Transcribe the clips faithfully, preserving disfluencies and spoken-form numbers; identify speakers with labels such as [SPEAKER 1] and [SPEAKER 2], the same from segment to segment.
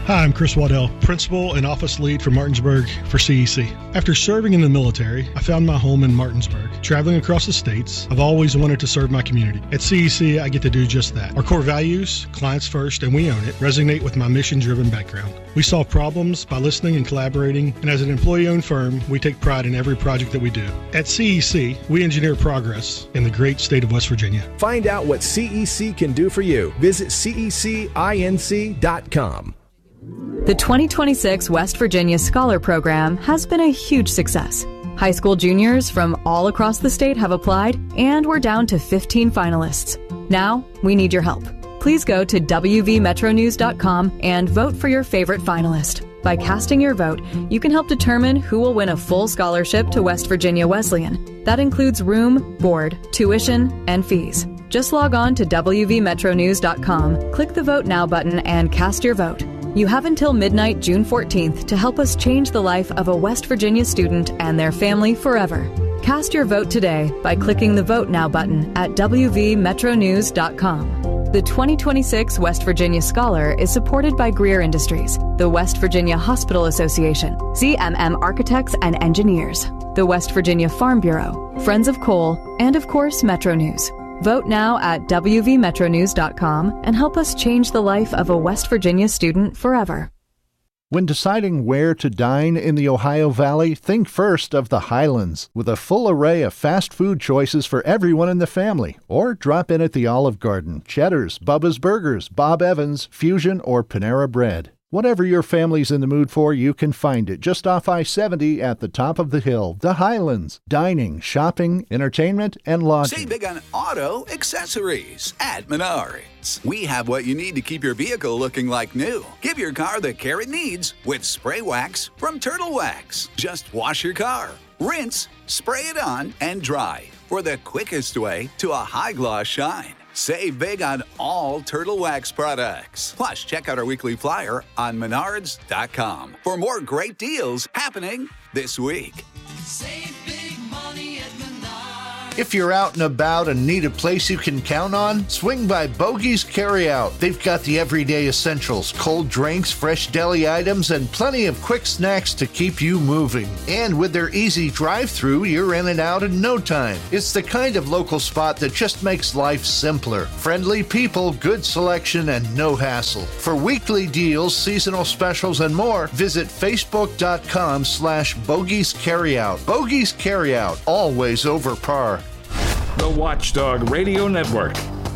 [SPEAKER 1] Hi, I'm Chris Waddell, Principal and Office Lead for Martinsburg for C E C. After serving in the military, I found my home in Martinsburg. Traveling across the states, I've always wanted to serve my community. At C E C, I get to do just that. Our core values, clients first and we own it, resonate with my mission-driven background. We solve problems by listening and collaborating, and as an employee-owned firm, we take pride in every project that we do. At C E C, we engineer progress in the great state of West Virginia.
[SPEAKER 2] Find out what C E C can do for you. Visit C E C inc dot com.
[SPEAKER 3] The twenty twenty-six West Virginia Scholar Program has been a huge success. High school juniors from all across the state have applied, and we're down to fifteen finalists. Now, we need your help. Please go to W V metro news dot com and vote for your favorite finalist. By casting your vote, you can help determine who will win a full scholarship to West Virginia Wesleyan. That includes room, board, tuition, and fees. Just log on to W V metro news dot com, click the Vote Now button, and cast your vote. You have until midnight, June fourteenth, to help us change the life of a West Virginia student and their family forever. Cast your vote today by clicking the Vote Now button at W V metro news dot com. The twenty twenty-six West Virginia Scholar is supported by Greer Industries, the West Virginia Hospital Association, Z M M Architects and Engineers, the West Virginia Farm Bureau, Friends of Coal, and of course, Metro News. Vote now at W V metro news dot com and help us change the life of a West Virginia student forever.
[SPEAKER 4] When deciding where to dine in the Ohio Valley, think first of the Highlands, with a full array of fast food choices for everyone in the family. Or drop in at the Olive Garden, Cheddar's, Bubba's Burgers, Bob Evans, Fusion, or Panera Bread. Whatever your family's in the mood for, you can find it just off I seventy at the top of the hill. The Highlands. Dining, shopping, entertainment, and lodging.
[SPEAKER 5] Save big on auto accessories at Menards. We have what you need to keep your vehicle looking like new. Give your car the care it needs with spray wax from Turtle Wax. Just wash your car, rinse, spray it on, and dry for the quickest way to a high-gloss shine. Save big on all Turtle Wax products. Plus, check out our weekly flyer on menards dot com for more great deals happening this week.
[SPEAKER 6] Save big money at Menards.
[SPEAKER 4] If you're out and about and need a place you can count on, swing by Bogey's Carryout. They've got the everyday essentials, cold drinks, fresh deli items, and plenty of quick snacks to keep you moving. And with their easy drive-thru, you're in and out in no time. It's the kind of local spot that just makes life simpler. Friendly people, good selection, and no hassle. For weekly deals, seasonal specials, and more, visit facebook.com slash Bogey's Carryout. Bogey's Carryout, always over par.
[SPEAKER 7] The Watchdog Radio Network,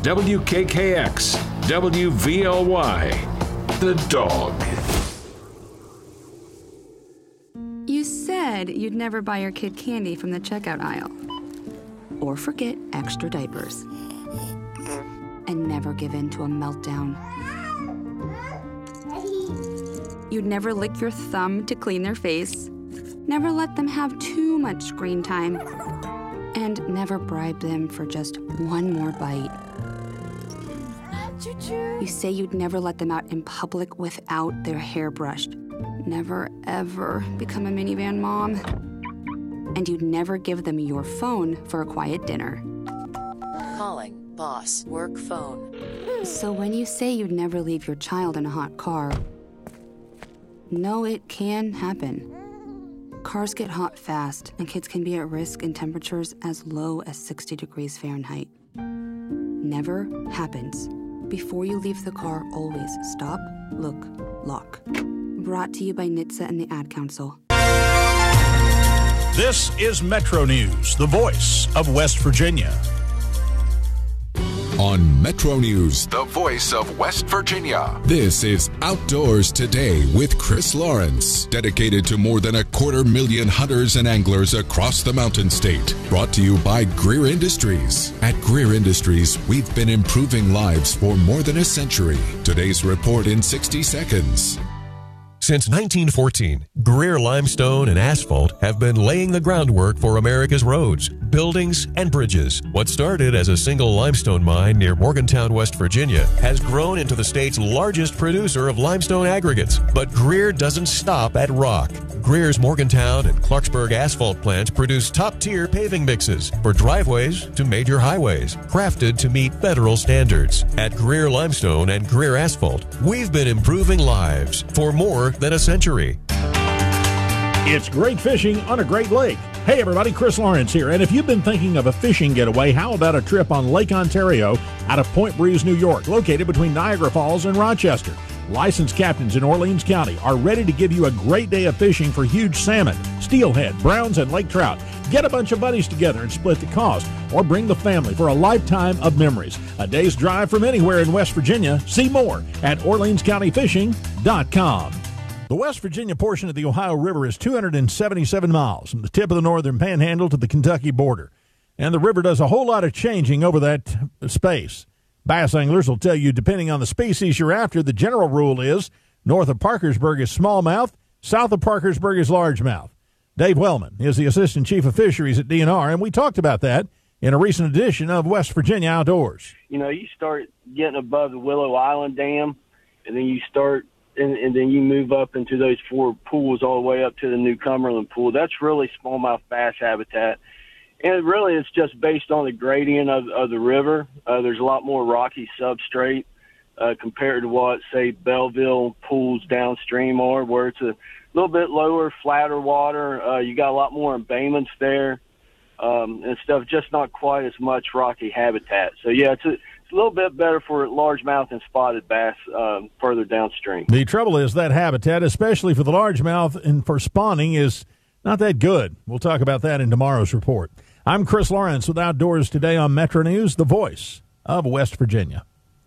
[SPEAKER 7] W K K X, W V L Y, The Dog.
[SPEAKER 8] You said you'd never buy your kid candy from the checkout aisle. Or forget extra diapers. And never give in to a meltdown. You'd never lick your thumb to clean their face. Never let them have too much screen time. And never bribe them for just one more bite. You say you'd never let them out in public without their hair brushed. Never, ever become a minivan mom. And you'd never give them your phone for a quiet dinner.
[SPEAKER 9] Calling boss work phone.
[SPEAKER 8] So when you say you'd never leave your child in a hot car, no, it can happen. Cars get hot fast, and kids can be at risk in temperatures as low as sixty degrees Fahrenheit. Never happens. Before you leave the car, always stop, look, lock. Brought to you by N H T S A and the Ad Council.
[SPEAKER 10] This is Metro News, the voice of West Virginia.
[SPEAKER 11] On Metro News, the voice of West Virginia. This is Outdoors Today with Chris Lawrence, dedicated to more than a quarter million hunters and anglers across the Mountain State. Brought to you by Greer Industries. At Greer Industries, we've been improving lives for more than a century. Today's report in sixty seconds.
[SPEAKER 12] Since nineteen fourteen, Greer Limestone and Asphalt have been laying the groundwork for America's roads, buildings, and bridges. What started as a single limestone mine near Morgantown, West Virginia, has grown into the state's largest producer of limestone aggregates. But Greer doesn't stop at rock. Greer's Morgantown and Clarksburg asphalt plants produce top-tier paving mixes for driveways to major highways, crafted to meet federal standards. At Greer Limestone and Greer Asphalt, we've been improving lives for more than a century.
[SPEAKER 10] It's great fishing on a great lake. Hey everybody, Chris Lawrence here. And if you've been thinking of a fishing getaway, how about a trip on Lake Ontario out of Point Breeze, New York, located between Niagara Falls and Rochester? Licensed captains in Orleans County are ready to give you a great day of fishing for huge salmon, steelhead, browns, and lake trout. Get a bunch of buddies together and split the cost, or bring the family for a lifetime of memories. A day's drive from anywhere in West Virginia. See more at Orleans County Fishing dot com. The West Virginia portion of the Ohio River is two hundred seventy-seven miles from the tip of the northern panhandle to the Kentucky border. And the river does a whole lot of changing over that space. Bass anglers will tell you, depending on the species you're after, the general rule is north of Parkersburg is smallmouth, south of Parkersburg is largemouth. Dave Wellman is the Assistant Chief of Fisheries at D N R, and we talked about that in a recent edition of West Virginia Outdoors.
[SPEAKER 13] You know, you start getting above the Willow Island Dam, and then you start, and, and then you move up into those four pools all the way up to the New Cumberland Pool. That's really smallmouth bass habitat. And really, it's just based on the gradient of, of the river. Uh, there's a lot more rocky substrate uh, compared to what, say, Belleville pools downstream are, where it's a little bit lower, flatter water. Uh, you got a lot more embayments there um, and stuff, just not quite as much rocky habitat. So, yeah, it's a, it's a little bit better for largemouth and spotted bass um, further downstream.
[SPEAKER 10] The trouble is that habitat, especially for the largemouth and for spawning, is not that good. We'll talk about that in tomorrow's report. I'm Chris Lawrence with Outdoors Today on Metro News, the voice of West Virginia.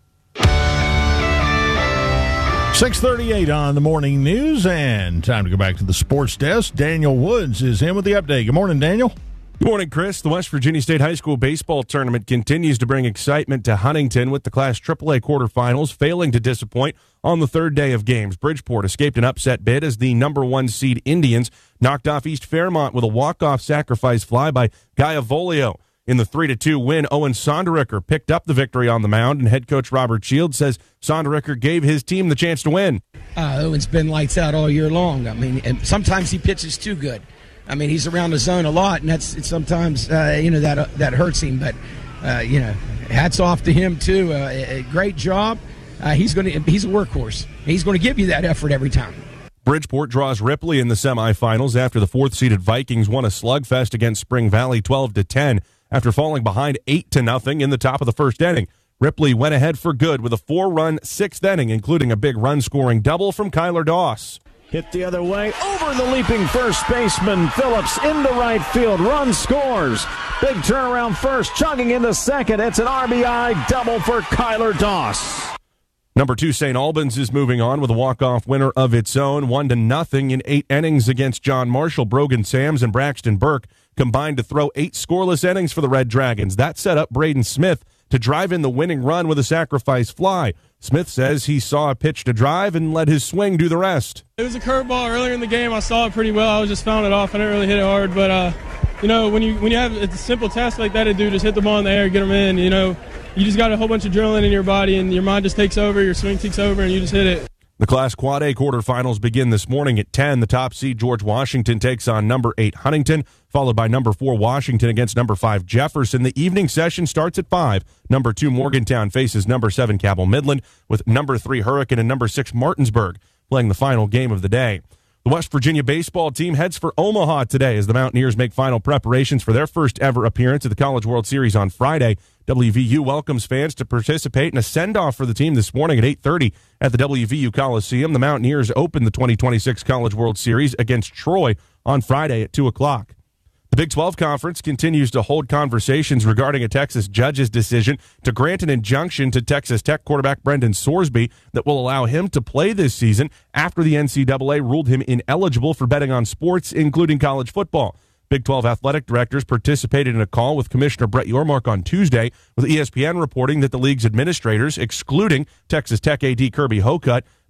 [SPEAKER 10] six thirty-eight on the morning news, and time to go back to the sports desk. Daniel Woods is in with the update. Good morning, Daniel.
[SPEAKER 14] Good morning, Chris. The West Virginia State High School baseball tournament continues to bring excitement to Huntington with the Class triple A quarterfinals failing to disappoint on the third day of games. Bridgeport escaped an upset bid as the number one seed Indians knocked off East Fairmont with a walk-off sacrifice fly by Gaia Volio. In the three to two win, Owen Sonderricker picked up the victory on the mound, and head coach Robert Shields says Sonderricker gave his team the chance to win.
[SPEAKER 15] Uh, Owen's been lights out all year long. I mean, and sometimes he pitches too good. I mean, he's around the zone a lot, and that's it's sometimes, uh, you know, that uh, that hurts him. But, uh, you know, hats off to him, too. Uh, a great job. Uh, he's going to he's a workhorse. He's going to give you that effort every time.
[SPEAKER 14] Bridgeport draws Ripley in the semifinals after the fourth-seeded Vikings won a slugfest against Spring Valley twelve to ten after falling behind eight to nothing in the top of the first inning. Ripley went ahead for good with a four-run sixth inning, including a big run-scoring double from Kyler Doss.
[SPEAKER 16] Hit the other way, over the leaping first baseman, Phillips into right field, run scores. Big turnaround first, chugging into second. It's an R B I double for Kyler Doss.
[SPEAKER 14] Number two, Saint Albans is moving on with a walk-off winner of its own, one to nothing in eight innings against John Marshall. Brogan Sams and Braxton Burke combined to throw eight scoreless innings for the Red Dragons. That set up Braden Smith to drive in the winning run with a sacrifice fly. Smith says he saw a pitch to drive and let his swing do the rest.
[SPEAKER 17] It was a curveball earlier in the game. I saw it pretty well. I was just fouling it off. I didn't really hit it hard, but uh, you know, when you when you have a simple task like that to do, just hit the ball in the air, get them in. You know, you just got a whole bunch of adrenaline in your body, and your mind just takes over. Your swing takes over, and you just hit it.
[SPEAKER 14] The Class Quad A quarterfinals begin this morning at ten. The top seed George Washington takes on number eight Huntington, followed by number four Washington against number five Jefferson. The evening session starts at five. Number two Morgantown faces number seven Cabell Midland, with number three Hurricane and number six Martinsburg playing the final game of the day. The West Virginia baseball team heads for Omaha today as the Mountaineers make final preparations for their first ever appearance at the College World Series on Friday. W V U welcomes fans to participate in a send-off for the team this morning at eight thirty at the W V U Coliseum. The Mountaineers open the twenty twenty-six College World Series against Troy on Friday at two o'clock. The Big twelve Conference continues to hold conversations regarding a Texas judge's decision to grant an injunction to Texas Tech quarterback Brendan Sorsby that will allow him to play this season after the N C double A ruled him ineligible for betting on sports, including college football. Big twelve athletic directors participated in a call with Commissioner Brett Yormark on Tuesday, with E S P N reporting that the league's administrators, excluding Texas Tech A D Kirby Hocutt,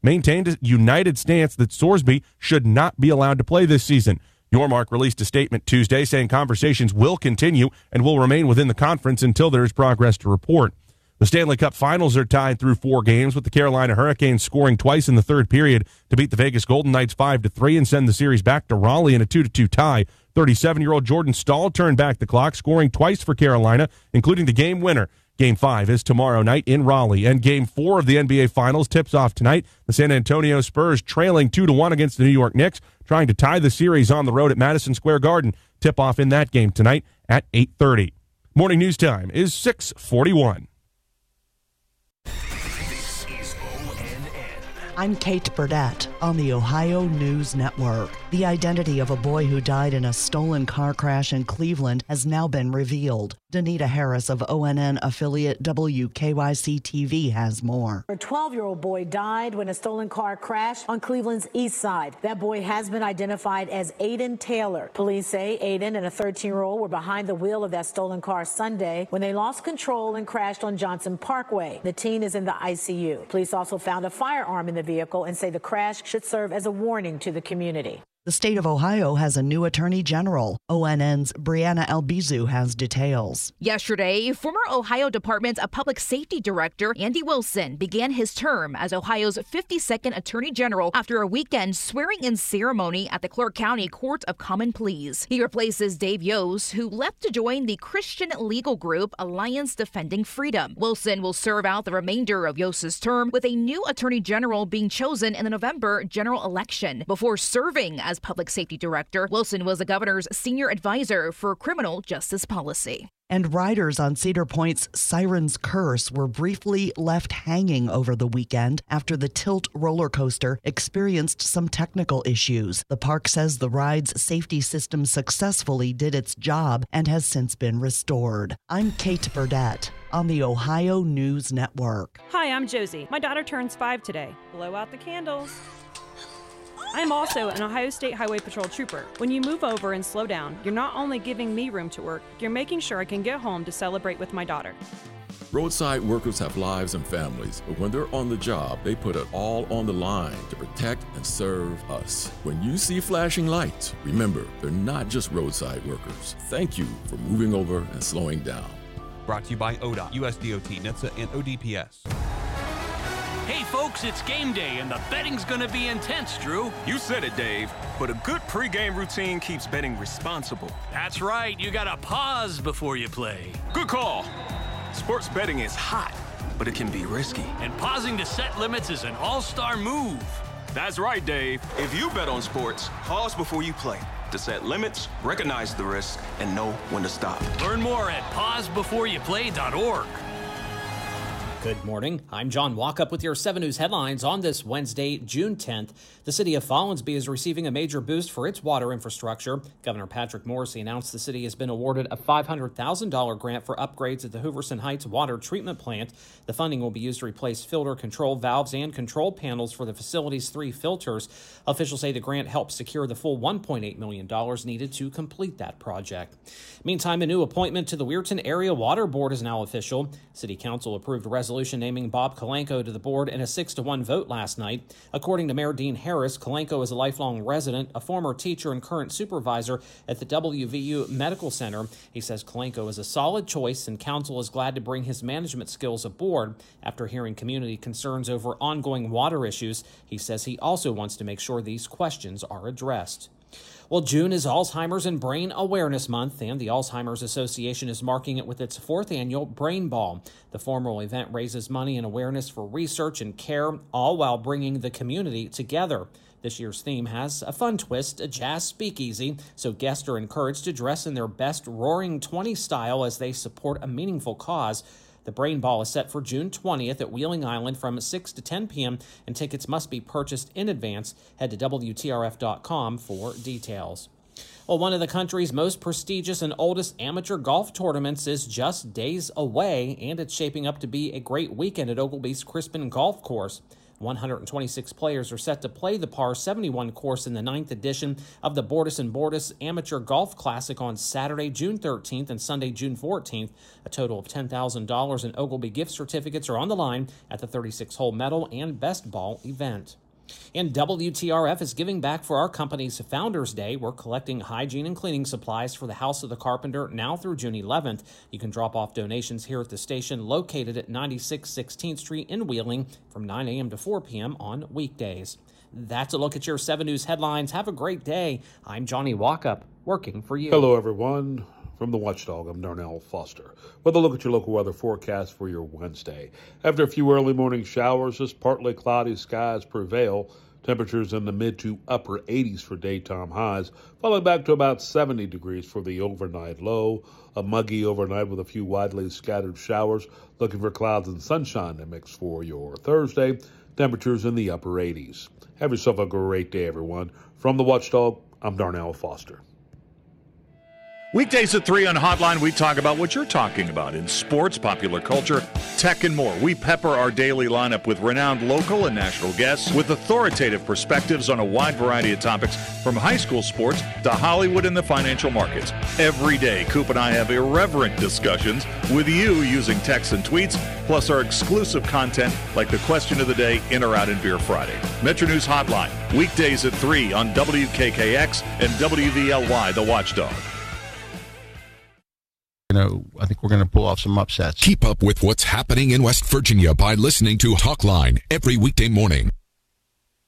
[SPEAKER 14] maintained a united stance that Sorsby should not be allowed to play this season. Yormark released a statement Tuesday saying conversations will continue and will remain within the conference until there is progress to report. The Stanley Cup Finals are tied through four games, with the Carolina Hurricanes scoring twice in the third period to beat the Vegas Golden Knights five to three and send the series back to Raleigh in a two to two tie. thirty-seven-year-old Jordan Staal turned back the clock, scoring twice for Carolina, including the game winner. Game five is tomorrow night in Raleigh, and Game four of the N B A Finals tips off tonight. The San Antonio Spurs trailing two to one against the New York Knicks, trying to tie the series on the road at Madison Square Garden. Tip-off in that game tonight at eight thirty. Morning news time is six forty-one.
[SPEAKER 18] I'm Kate Burdett on the Ohio News Network. The identity of a boy who died in a stolen car crash in Cleveland has now been revealed. Danita Harris of O N N affiliate W K Y C T V has more.
[SPEAKER 19] A twelve-year-old boy died when a stolen car crashed on Cleveland's east side. That boy has been identified as Aiden Taylor. Police say Aiden and a thirteen-year-old were behind the wheel of that stolen car Sunday when they lost control and crashed on Johnson Parkway. The teen is in the I C U. Police also found a firearm in the vehicle and say the crash should serve as a warning to the community.
[SPEAKER 18] The state of Ohio has a new attorney general. O N N's Brianna Albizu has details.
[SPEAKER 20] Yesterday, former Ohio Department of Public Safety Director Andy Wilson began his term as Ohio's fifty-second attorney general after a weekend swearing-in ceremony at the Clark County Court of Common Pleas. He replaces Dave Yost, who left to join the Christian legal group Alliance Defending Freedom. Wilson will serve out the remainder of Yost's term, with a new attorney general being chosen in the November general election. Before serving as public safety director, Wilson was the governor's senior advisor for criminal justice policy.
[SPEAKER 18] And riders on Cedar Point's Siren's Curse were briefly left hanging over the weekend after the Tilt roller coaster experienced some technical issues. The park says the ride's safety system successfully did its job and has since been restored. I'm Kate Burdett on the Ohio News Network.
[SPEAKER 21] Hi, I'm Josie. My daughter turns five today. Blow out the candles. I'm also an Ohio State Highway Patrol trooper. When you move over and slow down, you're not only giving me room to work, you're making sure I can get home to celebrate with my daughter.
[SPEAKER 22] Roadside workers have lives and families, but when they're on the job, they put it all on the line to protect and serve us. When you see flashing lights, remember, they're not just roadside workers. Thank you for moving over and slowing down.
[SPEAKER 23] Brought to you by O D O T, U S D O T, N H T S A, and O D P S.
[SPEAKER 24] Hey folks, it's game day and the betting's gonna be intense, Drew.
[SPEAKER 25] You said it, Dave, but a good pregame routine keeps betting responsible.
[SPEAKER 24] That's right, you gotta pause before you play.
[SPEAKER 25] Good call. Sports betting is hot, but it can be risky.
[SPEAKER 24] And pausing to set limits is an all-star move.
[SPEAKER 25] That's right, Dave. If you bet on sports, pause before you play to set limits, recognize the risk, and know when to stop.
[SPEAKER 24] Learn more at pause before you play dot org.
[SPEAKER 26] Good morning. I'm John Walkup with your seven News headlines on this Wednesday, June tenth. The city of Follansbee is receiving a major boost for its water infrastructure. Governor Patrick Morrisey announced the city has been awarded a five hundred thousand dollars grant for upgrades at the Hooverson Heights water treatment plant. The funding will be used to replace filter control valves and control panels for the facility's three filters. Officials say the grant helps secure the full one point eight million dollars needed to complete that project. Meantime, a new appointment to the Weirton Area Water Board is now official. City Council approved a resolution naming Bob Kalenko to the board in a six to one vote last night. According to Mayor Dean Harris, Kalenko is a lifelong resident, a former teacher and current supervisor at the W V U Medical Center. He says Kalenko is a solid choice and council is glad to bring his management skills aboard. After hearing community concerns over ongoing water issues, he says he also wants to make sure these questions are addressed. Well, June is Alzheimer's and Brain Awareness Month, and the Alzheimer's Association is marking it with its fourth annual Brain Ball. The formal event raises money and awareness for research and care, all while bringing the community together. This year's theme has a fun twist, a jazz speakeasy, so guests are encouraged to dress in their best Roaring Twenties style as they support a meaningful cause. The Brain Ball is set for June twentieth at Wheeling Island from six to ten p.m., and tickets must be purchased in advance. Head to W T R F dot com for details. Well, one of the country's most prestigious and oldest amateur golf tournaments is just days away, and it's shaping up to be a great weekend at Ogilvy's Crispin Golf Course. one hundred twenty-six players are set to play the par seventy-one course in the ninth edition of the Bordas and Bordas Amateur Golf Classic on Saturday, June thirteenth and Sunday, June fourteenth. A total of ten thousand dollars in Ogilvy gift certificates are on the line at the thirty-six hole medal and best ball event. And W T R F is giving back for our company's Founders Day. We're collecting hygiene and cleaning supplies for the House of the Carpenter now through June eleventh. You can drop off donations here at the station located at ninety-six sixteenth Street in Wheeling from nine a.m. to four p.m. on weekdays. That's a look at your seven News headlines. Have a great day. I'm Johnny Walkup, working for you.
[SPEAKER 1] Hello, everyone. From the Watchdog, I'm Darnell Foster with a look at your local weather forecast for your Wednesday. After a few early morning showers, just partly cloudy skies prevail. Temperatures in the mid to upper eighties for daytime highs, falling back to about seventy degrees for the overnight low. A muggy overnight with a few widely scattered showers. Looking for clouds and sunshine to mix for your Thursday. Temperatures in the upper eighties. Have yourself a great day, everyone. From the Watchdog, I'm Darnell Foster.
[SPEAKER 2] Weekdays at three on Hotline, we talk about what you're talking about in sports, popular culture, tech, and more. We pepper our daily lineup with renowned local and national guests with authoritative perspectives on a wide variety of topics, from high school sports to Hollywood and the financial markets. Every day, Coop and I have irreverent discussions with you using texts and tweets, plus our exclusive content like the question of the day, In or Out in Beer Friday. Metro News Hotline, weekdays at three on W K K X and W V L Y, The Watchdog.
[SPEAKER 3] You know, I think we're going to pull off some upsets.
[SPEAKER 11] Keep up with what's happening in West Virginia by listening to Hawkline every weekday morning.